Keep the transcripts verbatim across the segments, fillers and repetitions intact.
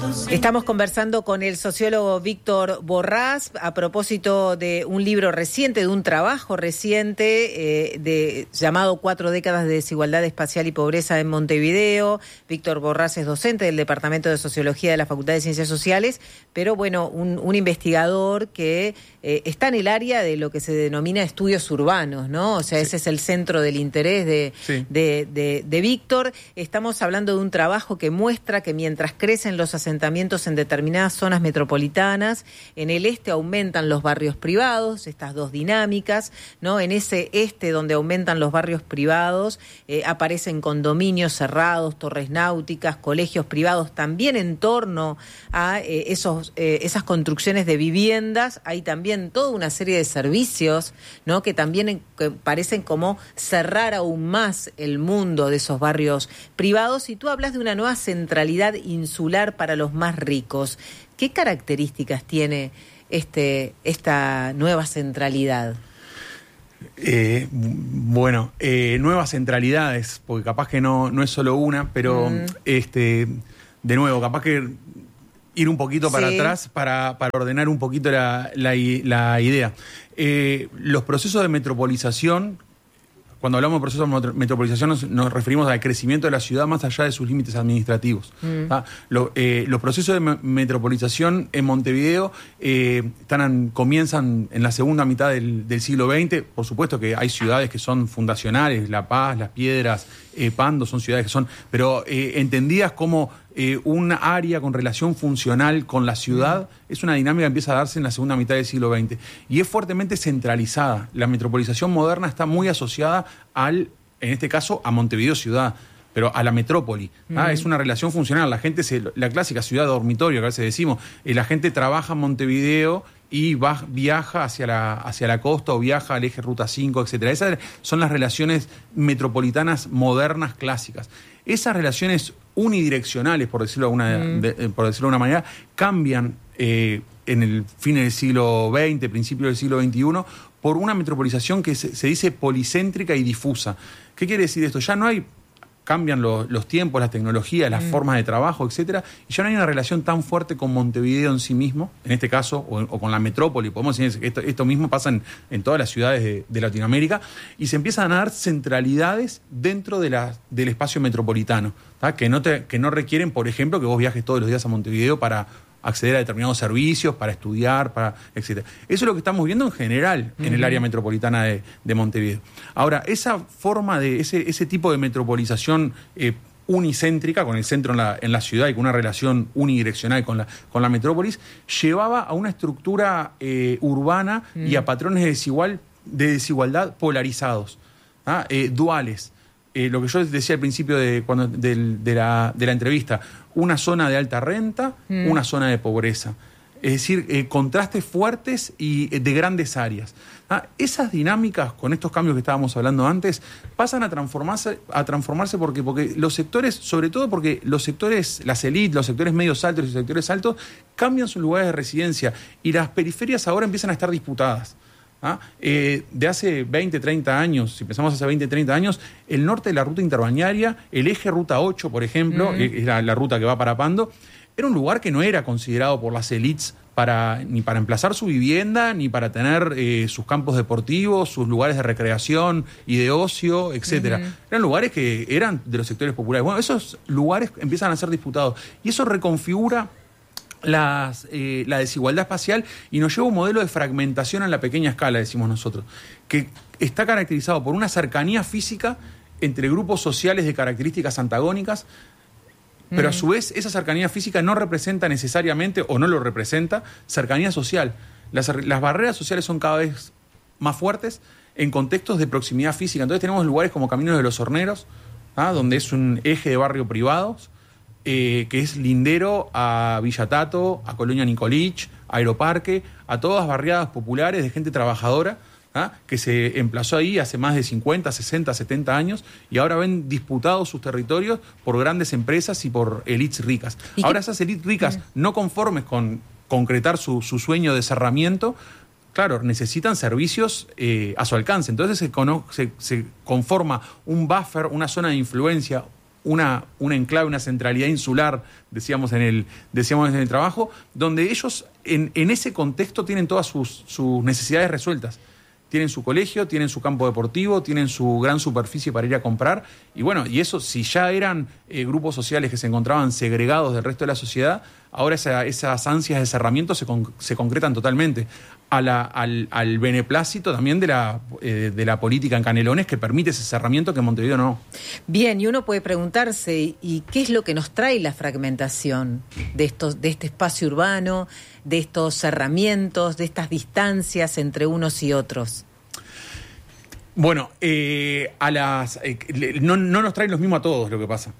Estamos conversando con el sociólogo Víctor Borrás a propósito de un libro reciente, de un trabajo reciente eh, de, llamado Cuatro décadas de desigualdad espacial y pobreza en Montevideo. Víctor Borrás es docente del Departamento de Sociología de la Facultad de Ciencias Sociales, pero bueno, un, un investigador que eh, está en el área de lo que se denomina estudios urbanos, ¿no? O sea, sí. Ese es el centro del interés de, sí. de, de, de Víctor. Estamos hablando de un trabajo que muestra que mientras crecen los asentamientos en determinadas zonas metropolitanas, en el este aumentan los barrios privados, estas dos dinámicas, ¿no? En ese este donde aumentan los barrios privados, eh, aparecen condominios cerrados, torres náuticas, colegios privados, también en torno a eh, esos, eh, esas construcciones de viviendas, hay también toda una serie de servicios, ¿no? Que también en, que parecen como cerrar aún más el mundo de esos barrios privados, y tú hablas de una nueva centralidad insular para los más ricos. ¿Qué características tiene este, esta nueva centralidad? Eh, bueno, eh, nuevas centralidades, porque capaz que no, no es solo una, pero mm. este, de nuevo, capaz que ir un poquito para sí. atrás para, para ordenar un poquito la, la, la idea. Eh, los procesos de metropolización, cuando hablamos de procesos de metropolización nos, nos referimos al crecimiento de la ciudad más allá de sus límites administrativos. Mm. Lo, eh, los procesos de me- metropolización en Montevideo eh, están en, comienzan en la segunda mitad del, del siglo veinte. Por supuesto que hay ciudades que son fundacionales, La Paz, Las Piedras, eh, Pando, son ciudades que son, pero eh, entendidas como eh, una área con relación funcional con la ciudad, mm. es una dinámica que empieza a darse en la segunda mitad del siglo veinte. Y es fuertemente centralizada. La metropolización moderna está muy asociada al, en este caso, a Montevideo ciudad, pero a la metrópoli. ¿ah? Mm. Es una relación funcional. La gente, se, la clásica ciudad dormitorio, que a veces decimos, eh, la gente trabaja en Montevideo y va, viaja hacia la, hacia la costa o viaja al eje Ruta cinco, etcétera. Esas son las relaciones metropolitanas modernas clásicas. Esas relaciones unidireccionales, por decirlo de alguna, mm. de, por decirlo de una manera, cambian eh, en el fin del siglo veinte, principio del siglo veintiuno, por una metropolización que se, se dice policéntrica y difusa. ¿Qué quiere decir esto? Ya no hay, cambian los, los tiempos, las tecnologías, las mm. formas de trabajo, etcétera, y ya no hay una relación tan fuerte con Montevideo en sí mismo, en este caso, o, o con la metrópoli. Podemos decir que esto, esto mismo pasa en, en todas las ciudades de, de Latinoamérica, y se empiezan a dar centralidades dentro de la, del espacio metropolitano, ¿tá? que no te, que no requieren, por ejemplo, que vos viajes todos los días a Montevideo para acceder a determinados servicios, para estudiar, para etcétera. Eso es lo que estamos viendo en general en uh-huh. el área metropolitana de, de Montevideo. Ahora, esa forma de, ese, ese tipo de metropolización eh, unicéntrica, con el centro en la, en la ciudad y con una relación unidireccional con la, con la metrópolis, llevaba a una estructura eh, urbana uh-huh. y a patrones de, desigual, de desigualdad polarizados, ¿ah? eh, duales. Eh, lo que yo decía al principio de, cuando, de, de, la, de la entrevista, una zona de alta renta, mm. una zona de pobreza. Es decir, eh, contrastes fuertes y eh, de grandes áreas. Ah, esas dinámicas, con estos cambios que estábamos hablando antes, pasan a transformarse, a transformarse porque, porque los sectores, sobre todo porque los sectores, las élites, los sectores medios altos y los sectores altos, cambian sus lugares de residencia y las periferias ahora empiezan a estar disputadas. ¿Ah? Eh, de hace veinte, treinta años, si pensamos hace veinte, treinta años, el norte de la ruta interbañaria, el eje Ruta ocho, por ejemplo, mm. es la, la ruta que va para Pando, era un lugar que no era considerado por las élites para, ni para emplazar su vivienda, ni para tener eh, sus campos deportivos, sus lugares de recreación y de ocio, etcétera. Mm-hmm. Eran lugares que eran de los sectores populares. Bueno, esos lugares empiezan a ser disputados y eso reconfigura Las, eh, la desigualdad espacial y nos lleva a un modelo de fragmentación a la pequeña escala, decimos nosotros, que está caracterizado por una cercanía física entre grupos sociales de características antagónicas, pero mm. a su vez esa cercanía física no representa necesariamente, o no lo representa, cercanía social. Las, las barreras sociales son cada vez más fuertes en contextos de proximidad física. Entonces tenemos lugares como Caminos de los Horneros, ¿ah? donde es un eje de barrio privados, Eh, que es lindero a Villa Tato, a Colonia Nicolich, a Aeroparque, a todas barriadas populares de gente trabajadora, ¿ah? que se emplazó ahí hace más de cincuenta, sesenta, setenta años y ahora ven disputados sus territorios por grandes empresas y por élites ricas. Ahora esas élites ricas, mm. no conformes con concretar su, su sueño de cerramiento, claro, necesitan servicios eh, a su alcance. Entonces se, cono- se, se conforma un buffer, una zona de influencia una, una enclave, una centralidad insular, decíamos en el, decíamos en el trabajo, donde ellos en, en ese contexto tienen todas sus, sus necesidades resueltas. Tienen su colegio, tienen su campo deportivo, tienen su gran superficie para ir a comprar. Y bueno, y eso, si ya eran eh, grupos sociales que se encontraban segregados del resto de la sociedad, ahora esa, esas ansias de cerramiento se, con, se concretan totalmente. A la, al, al beneplácito también de la, eh, de la política en Canelones, que permite ese cerramiento que en Montevideo no. Bien, y uno puede preguntarse, ¿y qué es lo que nos trae la fragmentación de, estos, de este espacio urbano, de estos cerramientos, de estas distancias entre unos y otros? Bueno, eh, a las eh, no, no nos trae los mismos a todos, lo que pasa.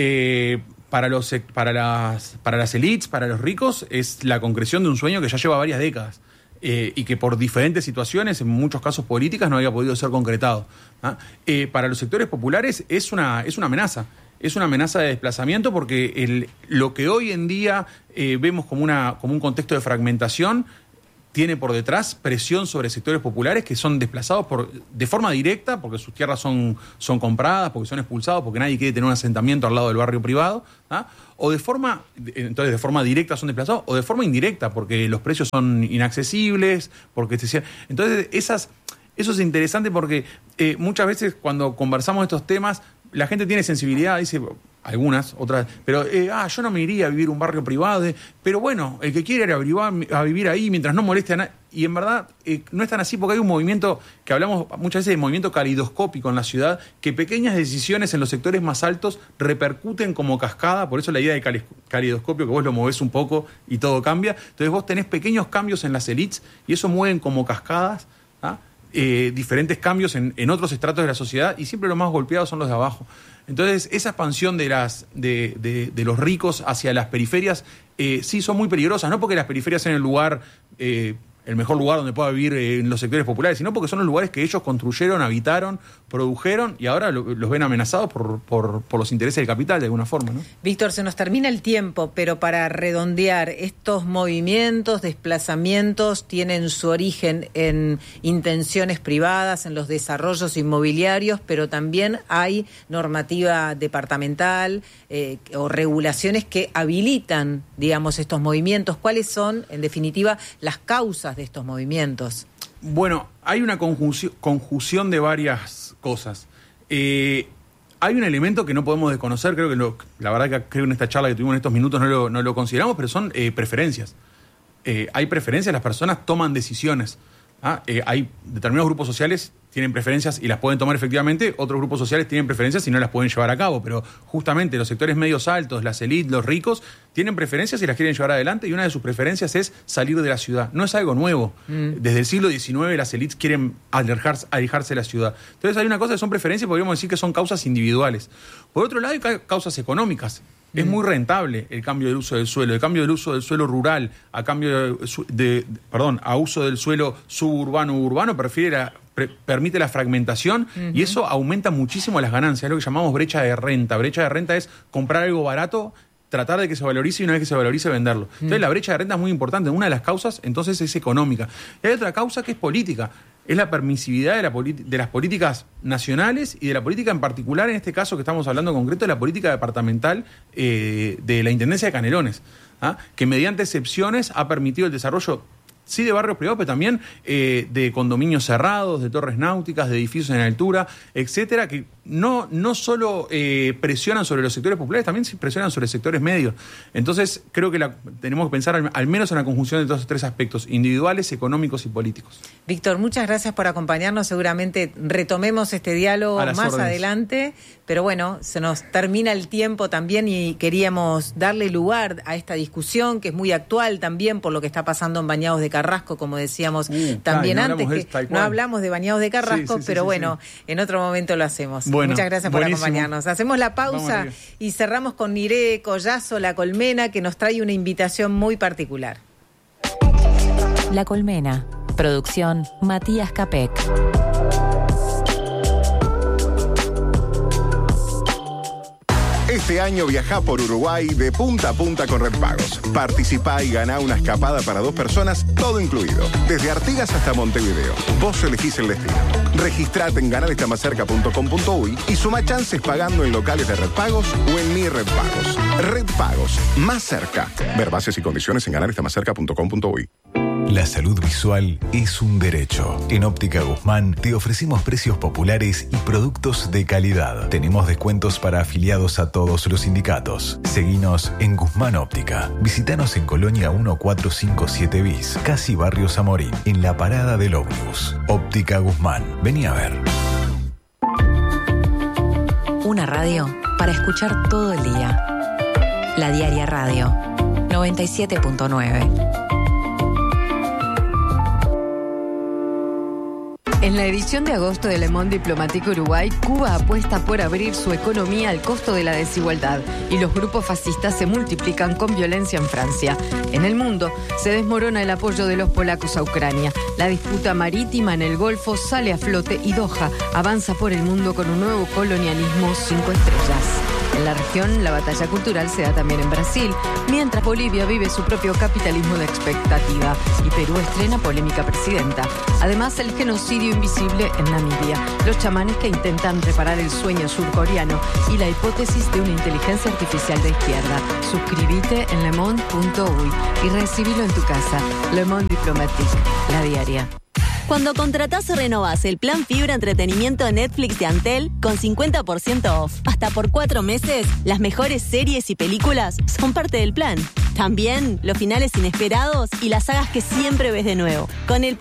Eh, para, los, para, las, para las élites, para los ricos, es la concreción de un sueño que ya lleva varias décadas. Eh, y que por diferentes situaciones, en muchos casos políticas, no había podido ser concretado. ¿Ah? Eh, para los sectores populares es una, es una amenaza. Es una amenaza de desplazamiento porque el, lo que hoy en día eh, vemos como, una, como un contexto de fragmentación tiene por detrás presión sobre sectores populares que son desplazados por, de forma directa, porque sus tierras son, son compradas, porque son expulsados, porque nadie quiere tener un asentamiento al lado del barrio privado, ¿ah? o de forma, entonces de forma directa son desplazados, o de forma indirecta, porque los precios son inaccesibles, porque se, entonces esas, eso es interesante porque eh, muchas veces cuando conversamos estos temas, la gente tiene sensibilidad, dice, algunas, otras, pero eh, ah, yo no me iría a vivir un barrio privado, de, pero bueno, el que quiere ir a vivir, a vivir ahí mientras no moleste a nadie. Y en verdad eh, no es tan así porque hay un movimiento que hablamos muchas veces de movimiento calidoscópico en la ciudad, que pequeñas decisiones en los sectores más altos repercuten como cascada, por eso la idea de calidoscopio, que vos lo movés un poco y todo cambia. Entonces vos tenés pequeños cambios en las élites y eso mueven como cascadas, ¿ah? eh, diferentes cambios en, en otros estratos de la sociedad y siempre los más golpeados son los de abajo. Entonces, esa expansión de, las, de, de, de los ricos hacia las periferias, eh, sí son muy peligrosas, no porque las periferias sean el lugar, eh, el mejor lugar donde pueda vivir eh, en los sectores populares, sino porque son los lugares que ellos construyeron, habitaron, produjeron y ahora lo, los ven amenazados por, por, por los intereses del capital de alguna forma, ¿no? Víctor, se nos termina el tiempo, pero para redondear, estos movimientos, desplazamientos, tienen su origen en intenciones privadas, en los desarrollos inmobiliarios, pero también hay normativa departamental eh, o regulaciones que habilitan, digamos, estos movimientos. ¿Cuáles son, en definitiva, las causas de estos movimientos? Bueno, hay una conjunción, conjunción de varias cosas. Eh, hay un elemento que no podemos desconocer, creo que lo, la verdad que creo en esta charla que tuvimos en estos minutos no lo, no lo consideramos, pero son eh, preferencias. Eh, hay preferencias, las personas toman decisiones. ¿Ah? Eh, hay determinados grupos sociales tienen preferencias y las pueden tomar efectivamente, otros grupos sociales tienen preferencias y no las pueden llevar a cabo, pero justamente los sectores medios altos, las élites, los ricos, tienen preferencias y las quieren llevar adelante y una de sus preferencias es salir de la ciudad. No es algo nuevo. Mm. Desde el siglo diecinueve las élites quieren alejarse, alejarse de la ciudad. Entonces hay una cosa que son preferencias, podríamos decir que son causas individuales. Por otro lado hay causas económicas. Es muy rentable el cambio del uso del suelo, el cambio del uso del suelo rural a cambio de, de perdón, a uso del suelo suburbano u urbano, prefiere la, pre, permite la fragmentación uh-huh. y eso aumenta muchísimo las ganancias, es lo que llamamos brecha de renta. Brecha de renta es comprar algo barato, tratar de que se valorice y una vez que se valorice venderlo. Uh-huh. Entonces la brecha de renta es muy importante, una de las causas entonces es económica. Y hay otra causa que es política. Es la permisividad de, la de las políticas nacionales y de la política en particular, en este caso que estamos hablando en concreto, de la política departamental eh, de la Intendencia de Canelones, ¿ah? que mediante excepciones ha permitido el desarrollo, sí, de barrios privados, pero también eh, de condominios cerrados, de torres náuticas, de edificios en altura, etcétera, que no, no solo eh, presionan sobre los sectores populares, también presionan sobre sectores medios. Entonces, creo que la, tenemos que pensar al, al menos en la conjunción de todos esos tres aspectos, individuales, económicos y políticos. Víctor, muchas gracias por acompañarnos. Seguramente retomemos este diálogo más órdenes. adelante, pero bueno, se nos termina el tiempo también y queríamos darle lugar a esta discusión que es muy actual también por lo que está pasando en Bañados de Carrasco, como decíamos uh, también ay, no antes, que de, no hablamos de Bañados de Carrasco, sí, sí, pero sí, bueno, sí. en otro momento lo hacemos. Bueno, muchas gracias por buenísimo. acompañarnos. Hacemos la pausa y cerramos con Niré Collazo, La Colmena, que nos trae una invitación muy particular. La Colmena, producción Matías Capek. Este año viajá por Uruguay de punta a punta con Red Pagos. Participá y ganá una escapada para dos personas, todo incluido. Desde Artigas hasta Montevideo. Vos elegís el destino. Registrate en ganar está más cerca punto com punto uy y suma chances pagando en locales de Red Pagos o en Mi Red Pagos. Red Pagos, más cerca. Ver bases y condiciones en ganar está más cerca punto com punto uy. La salud visual es un derecho. En Óptica Guzmán te ofrecemos precios populares y productos de calidad. Tenemos descuentos para afiliados a todos los sindicatos. Seguinos en Guzmán Óptica. Visítanos en Colonia mil cuatrocientos cincuenta y siete bis, casi Barrio Zamorín, en la parada del ómnibus. Óptica Guzmán. Vení a ver. Una radio para escuchar todo el día. La Diaria Radio, noventa y siete punto nueve. En la edición de agosto de Le Monde Diplomatique Uruguay, Cuba apuesta por abrir su economía al costo de la desigualdad y los grupos fascistas se multiplican con violencia en Francia. En el mundo se desmorona el apoyo de los polacos a Ucrania. La disputa marítima en el Golfo sale a flote y Doha avanza por el mundo con un nuevo colonialismo cinco estrellas. En la región, la batalla cultural se da también en Brasil, mientras Bolivia vive su propio capitalismo de expectativa y Perú estrena polémica presidenta. Además, el genocidio invisible en Namibia, los chamanes que intentan reparar el sueño surcoreano y la hipótesis de una inteligencia artificial de izquierda. Suscríbete en lemonde punto uy y recibilo en tu casa. Le Monde Diplomatique, la diaria. Cuando contratás o renovás el plan Fibra Entretenimiento Netflix de Antel con cincuenta por ciento off hasta por cuatro meses, las mejores series y películas son parte del plan. También los finales inesperados y las sagas que siempre ves de nuevo. Con el